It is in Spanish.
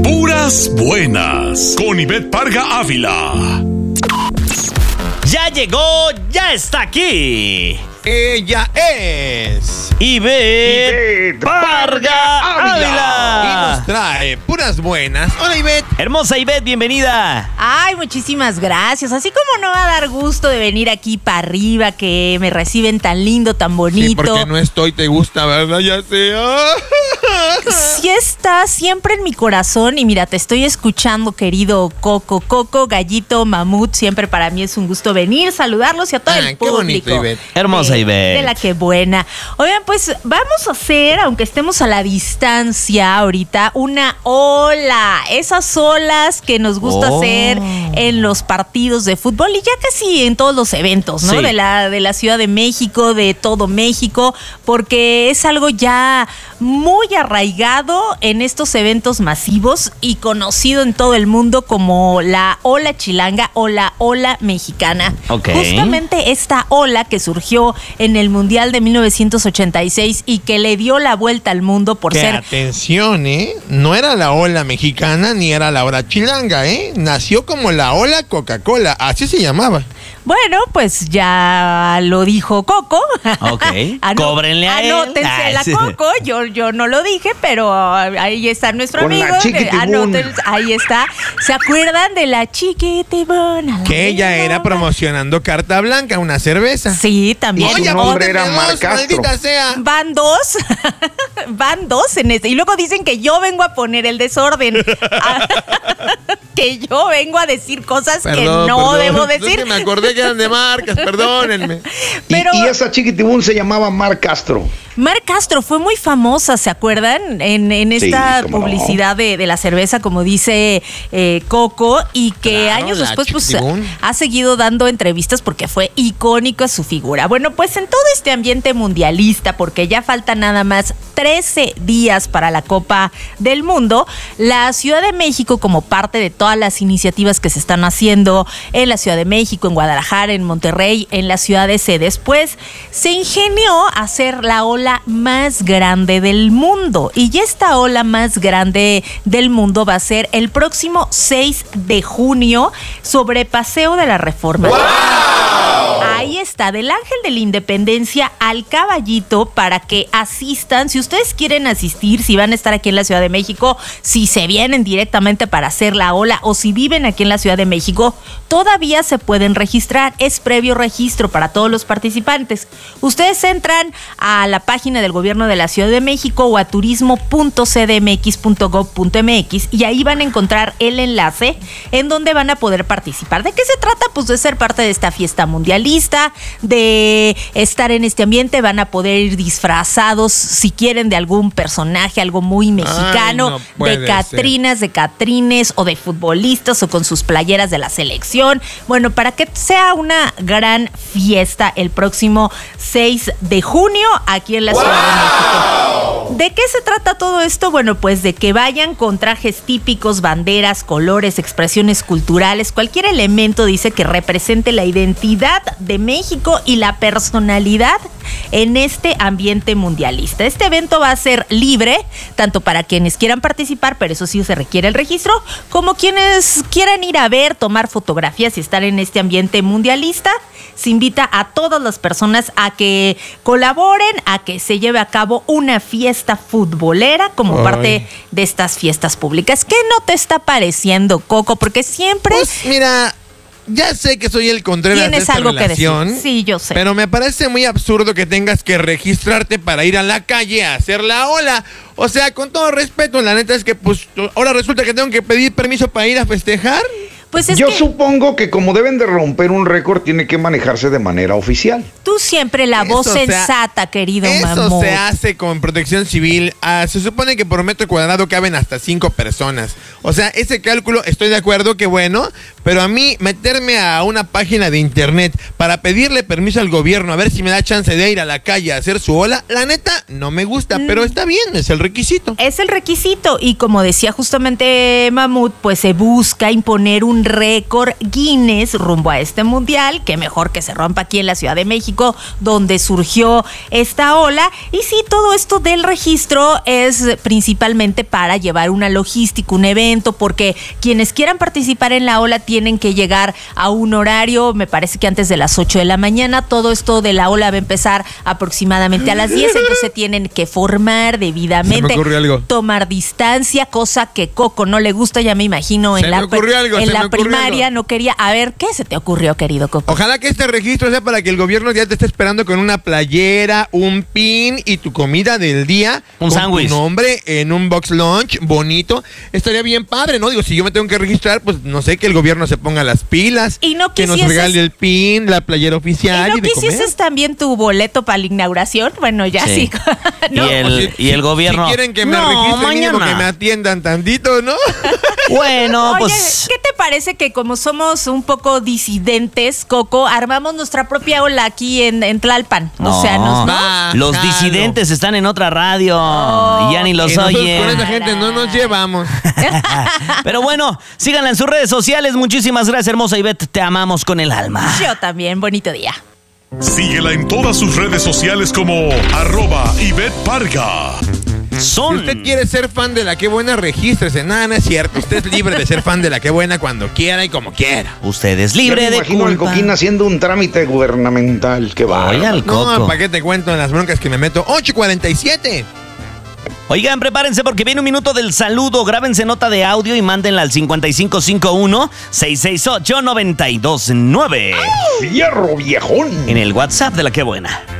Puras buenas con Ivette Parga Ávila. Ya llegó, ya está aquí. Ella es Ivette Parga Ávila. y nos trae puras buenas. Hola, Ivette. Hermosa Ivette, bienvenida. Ay, muchísimas gracias. Así como no va a dar gusto de venir aquí para arriba, que me reciben tan lindo, tan bonito. Sí, porque no estoy, te gusta, ¿verdad? Ya sé. Sí está siempre en mi corazón y mira, te estoy escuchando, querido Coco, Gallito, Mamut. Siempre para mí es un gusto venir, saludarlos y a todo el público. Qué bonito, Ivette. Hermosa Ivette. De la que buena. Oigan, pues vamos a hacer, aunque estemos a la distancia ahorita, una ola. Esas olas que nos gusta hacer en los partidos de fútbol y ya casi en todos los eventos, ¿no? Sí. De la Ciudad de México, de todo México, porque es algo ya muy arraigado en estos eventos masivos y conocido en todo el mundo como la ola chilanga o la ola mexicana. Ok. Justamente esta ola que surgió en el Mundial de 1986 y que le dio la vuelta al mundo por Que ser... atención, no era la ola mexicana ni era la ola chilanga, nació como la ola Coca-Cola, así se llamaba. Bueno, pues ya lo dijo Coco. Ok. Cóbrenle a él. Anótense la sí. Coco. Yo no lo dije, pero ahí está nuestro Con amigo. la Chiquitibún. Ahí está. ¿Se acuerdan de la Chiquitibún? Que ella era promocionando Carta Blanca, una cerveza. Sí, también. Su nombre era Mar Castro. Maldita sea. Van dos. Van dos en este. Y luego dicen que yo vengo a poner el desorden. Que yo vengo a decir cosas que no debo decir. Es que me acordé que eran de marcas, perdónenme. Pero- Y esa Chiquitibún se llamaba Mar Castro. Mar Castro fue muy famosa, ¿se acuerdan? En esta Sí, cómo no. publicidad de la cerveza, como dice Coco, y que Claro, años la después pues Chiquitibún. ha seguido dando entrevistas porque fue icónica su figura. Bueno, pues en todo este ambiente mundialista, porque ya faltan nada más 13 días para la Copa del Mundo, la Ciudad de México, como parte de todas las iniciativas que se están haciendo en la Ciudad de México, en Guadalajara, en Monterrey, en las ciudades sedes, pues se ingenió a hacer la ola más grande del mundo. Y esta ola más grande del mundo va a ser el próximo 6 de junio sobre Paseo de la Reforma. ¡Wow! Ahí está, del Ángel de la Independencia al Caballito, para que asistan. Si ustedes quieren asistir, si van a estar aquí en la Ciudad de México, si se vienen directamente para hacer la ola o si viven aquí en la Ciudad de México, todavía se pueden registrar. Es previo registro para todos los participantes. Ustedes entran a la página del Gobierno de la Ciudad de México o a turismo.cdmx.gov.mx y ahí van a encontrar el enlace en donde van a poder participar. ¿De qué se trata? Pues de ser parte de esta fiesta mundialista, de estar en este ambiente. Van a poder ir disfrazados, si quieren, de algún personaje, algo muy mexicano, Ay, no puede de Catrinas, de Catrines o de futbolistas o con sus playeras de la selección. Bueno, para que sea una gran fiesta el próximo 6 de junio aquí en la Ciudad de México. ¿De qué se trata todo esto? Bueno, pues de que vayan con trajes típicos, banderas, colores, expresiones culturales, cualquier elemento, dice, que represente la identidad de México y la personalidad en este ambiente mundialista. Este evento va a ser libre, tanto para quienes quieran participar, pero eso sí se requiere el registro, como quienes quieran ir a ver, tomar fotografías y estar en este ambiente mundialista. Se invita a todas las personas a que colaboren, a que se lleve a cabo una fiesta futbolera como parte de estas fiestas públicas. ¿Qué no te está pareciendo, Coco? Porque siempre... Pues mira, ya sé que soy el Contreras de Tienes esta algo que relación, decir. Sí, yo sé. pero me parece muy absurdo que tengas que registrarte para ir a la calle a hacer la ola. O sea, con todo respeto, la neta es que pues ahora resulta que tengo que pedir permiso para ir a festejar. Pues es Yo que supongo que como deben de romper un récord, tiene que manejarse de manera oficial. tú siempre la voz Eso se ha- sensata, querido Eso Mamut. se hace con protección civil. Se supone que por metro cuadrado caben hasta 5 personas. O sea, ese cálculo estoy de acuerdo que bueno, pero a mí meterme a una página de internet para pedirle permiso al gobierno a ver si me da chance de ir a la calle a hacer su ola, la neta no me gusta, pero está bien, es el requisito. Es el requisito y como decía justamente Mamut, pues se busca imponer un un récord Guinness rumbo a este mundial, que mejor que se rompa aquí en la Ciudad de México, donde surgió esta ola. Y sí, todo esto del registro es principalmente para llevar una logística, un evento, porque quienes quieran participar en la ola tienen que llegar a un horario, me parece que antes de las 8 de la mañana. Todo esto de la ola va a empezar aproximadamente a las 10, entonces tienen que formar debidamente, Se me ocurrió algo. tomar distancia, cosa que Coco no le gusta, ya me imagino, en la primaria no quería. A ver, ¿qué se te ocurrió, querido Coco? Ojalá que este registro sea para que el gobierno ya te esté esperando con una playera, un pin y tu comida del día. Un sándwich. Tu nombre en un box lunch bonito. Estaría bien padre, ¿no? Digo, si yo me tengo que registrar, pues no sé, que el gobierno se ponga las pilas. Y no que nos quisieses- regale el pin, la playera oficial ¿Y no y de comer. quisieses también tu boleto para la inauguración? Bueno, ya sí. No. Y el gobierno. Si quieren que me registre, mínimo que me atiendan tantito, ¿no? Bueno, Oye, pues. ¿qué te parece que como somos un poco disidentes, Coco, armamos nuestra propia ola aquí en Tlalpan? O sea, ¿no? Los Bájalo. disidentes están en otra radio y ya ni los Y nosotros con oyen. esa gente no nos llevamos. Pero bueno, síganla en sus redes sociales. Muchísimas gracias, hermosa Ivette. Te amamos con el alma. Yo también, bonito día. Síguela en todas sus redes sociales como @Ivette Parga. Si Son. usted quiere ser fan de La Qué Buena, regístrese. Nada, no es cierto. Usted es libre de ser fan de La Qué Buena cuando quiera y como quiera. Usted es Yo libre me de imagino al culpa. Coquín haciendo un trámite gubernamental. Qué Oye, bárbaro. al Coco. No, ¿para qué te cuento en las broncas que me meto? 8:47. Oigan, prepárense porque viene un minuto del saludo. Grábense nota de audio y mándenla al 5551-668-929. ¡Fierro, viejón! En el WhatsApp de La Qué Buena.